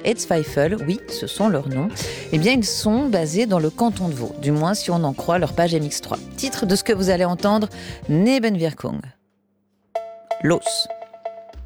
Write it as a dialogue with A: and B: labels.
A: et Zweifel, oui, ce sont leurs noms, eh bien ils sont basés dans le canton de Vaud, du moins si on en croit leur page MX3. Titre de ce que vous allez entendre, Nebenwirkung. Los.